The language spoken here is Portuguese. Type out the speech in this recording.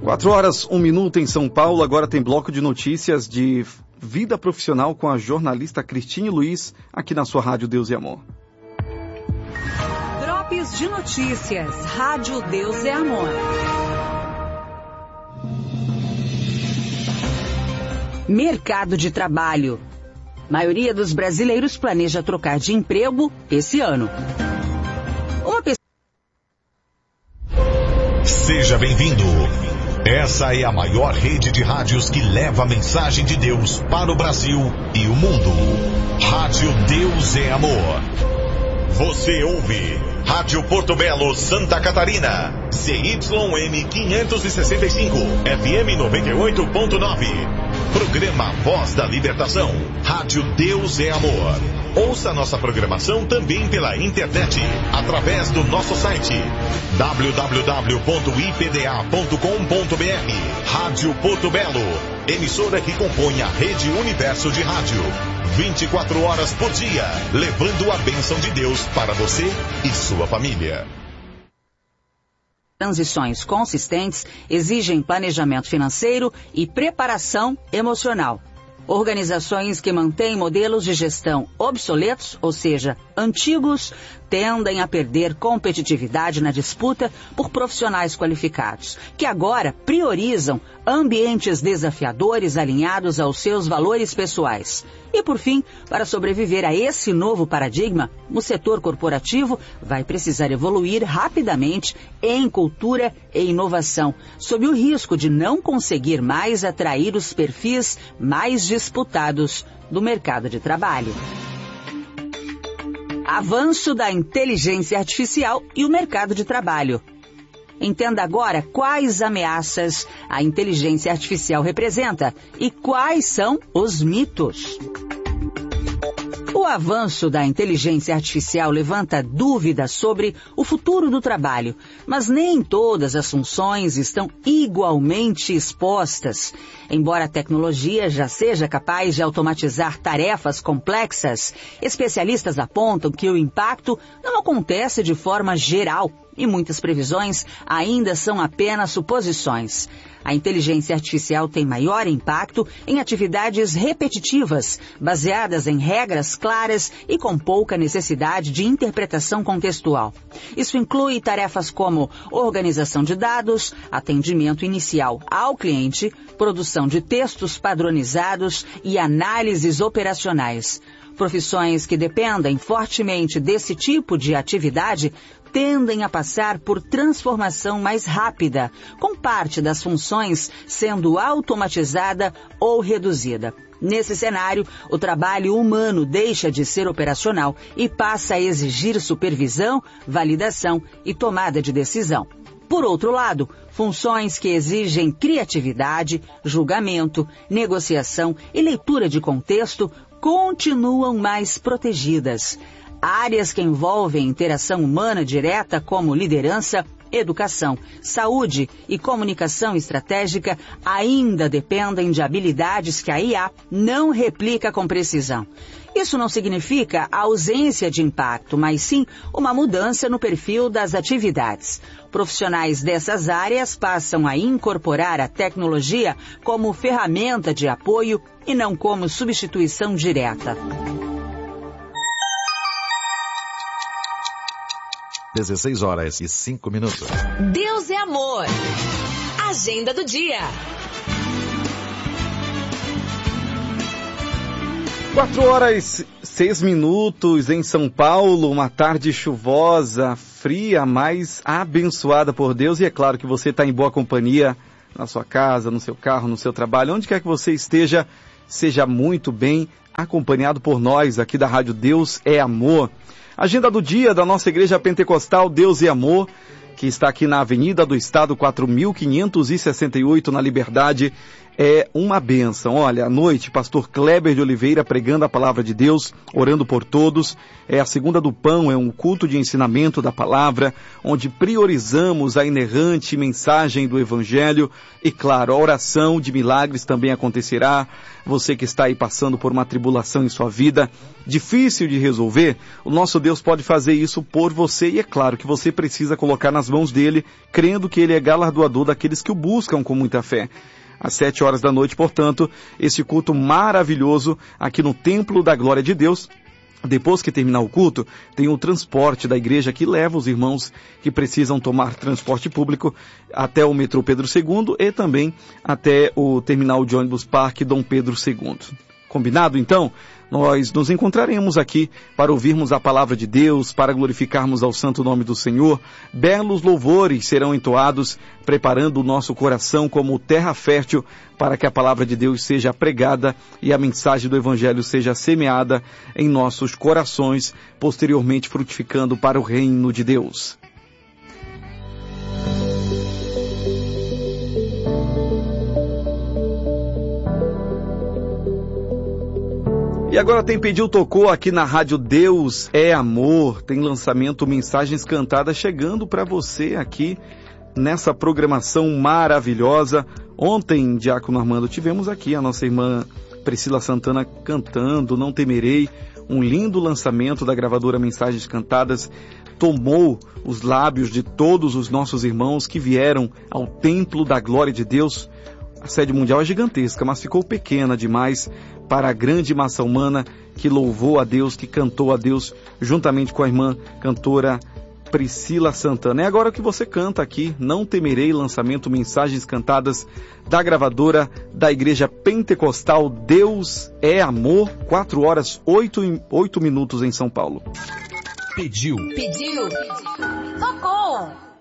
4 horas, 1 minuto em São Paulo. Agora tem bloco de notícias de vida profissional com a jornalista Cristine Luiz, aqui na sua Rádio Deus e Amor. Drops de notícias, Rádio Deus e Amor. Mercado de trabalho. Maioria dos brasileiros planeja trocar de emprego esse ano. Seja bem-vindo. Essa é a maior rede de rádios que leva a mensagem de Deus para o Brasil e o mundo. Rádio Deus é Amor. Você ouve Rádio Porto Belo, Santa Catarina. CYM 565, FM 98.9. Programa Voz da Libertação. Rádio Deus é Amor. Ouça nossa programação também pela internet, através do nosso site www.ipda.com.br. Rádio Porto Belo, emissora que compõe a Rede Universo de Rádio. 24 horas por dia, levando a bênção de Deus para você e sua família. Transições consistentes exigem planejamento financeiro e preparação emocional. Organizações que mantêm modelos de gestão obsoletos, ou seja, antigos, tendem a perder competitividade na disputa por profissionais qualificados, que agora priorizam ambientes desafiadores alinhados aos seus valores pessoais. E, por fim, para sobreviver a esse novo paradigma, o setor corporativo vai precisar evoluir rapidamente em cultura e inovação, sob o risco de não conseguir mais atrair os perfis mais disputados do mercado de trabalho. Avanço da inteligência artificial e o mercado de trabalho. Entenda agora quais ameaças a inteligência artificial representa e quais são os mitos. O avanço da inteligência artificial levanta dúvidas sobre o futuro do trabalho, mas nem todas as funções estão igualmente expostas. Embora a tecnologia já seja capaz de automatizar tarefas complexas, especialistas apontam que o impacto não acontece de forma geral e muitas previsões ainda são apenas suposições. A inteligência artificial tem maior impacto em atividades repetitivas, baseadas em regras claras e com pouca necessidade de interpretação contextual. Isso inclui tarefas como organização de dados, atendimento inicial ao cliente, produção de textos padronizados e análises operacionais. Profissões que dependem fortemente desse tipo de atividade tendem a passar por transformação mais rápida, com parte das funções sendo automatizada ou reduzida. Nesse cenário, o trabalho humano deixa de ser operacional e passa a exigir supervisão, validação e tomada de decisão. Por outro lado, funções que exigem criatividade, julgamento, negociação e leitura de contexto continuam mais protegidas. Áreas que envolvem interação humana direta, como liderança, educação, saúde e comunicação estratégica, ainda dependem de habilidades que a IA não replica com precisão. Isso não significa a ausência de impacto, mas sim uma mudança no perfil das atividades. Profissionais dessas áreas passam a incorporar a tecnologia como ferramenta de apoio e não como substituição direta. 16h05. Deus é amor. Agenda do dia. 4h06 em São Paulo, uma tarde chuvosa, fria, mas abençoada por Deus. E é claro que você está em boa companhia, na sua casa, no seu carro, no seu trabalho, onde quer que você esteja, seja muito bem acompanhado por nós aqui da Rádio Deus é Amor. Agenda do dia da nossa Igreja Pentecostal Deus e Amor, que está aqui na Avenida do Estado 4568, na Liberdade, é uma bênção. Olha, à noite, pastor Kleber de Oliveira pregando a palavra de Deus, orando por todos. É a Segunda do Pão, é um culto de ensinamento da palavra, onde priorizamos a inerrante mensagem do Evangelho. E claro, a oração de milagres também acontecerá. Você que está aí passando por uma tribulação em sua vida, difícil de resolver, o nosso Deus pode fazer isso por você. E é claro que você precisa colocar nas nas mãos dele, crendo que ele é galardoador daqueles que o buscam com muita fé. Às 7 horas da noite, portanto, esse culto maravilhoso aqui no Templo da Glória de Deus. Depois que terminar o culto, tem o transporte da igreja que leva os irmãos que precisam tomar transporte público até o metrô Pedro II e também até o terminal de ônibus Parque Dom Pedro II. Combinado, então? Nós nos encontraremos aqui para ouvirmos a palavra de Deus, para glorificarmos ao santo nome do Senhor. Belos louvores serão entoados, preparando o nosso coração como terra fértil para que a palavra de Deus seja pregada e a mensagem do Evangelho seja semeada em nossos corações, posteriormente frutificando para o reino de Deus. E agora tem Pediu Tocou aqui na Rádio Deus é Amor. Tem lançamento Mensagens Cantadas chegando para você aqui nessa programação maravilhosa. Ontem, Diácono Armando, tivemos aqui a nossa irmã Priscila Santana cantando Não Temerei. Um lindo lançamento da gravadora Mensagens Cantadas. Tomou os lábios de todos os nossos irmãos que vieram ao Templo da Glória de Deus. A sede mundial é gigantesca, mas ficou pequena demais para a grande massa humana que louvou a Deus, que cantou a Deus, juntamente com a irmã cantora Priscila Santana. É agora que você canta aqui, Não Temerei, lançamento Mensagens Cantadas da gravadora da Igreja Pentecostal Deus é Amor, 4 horas 8 minutos em São Paulo. Pediu. Tocou.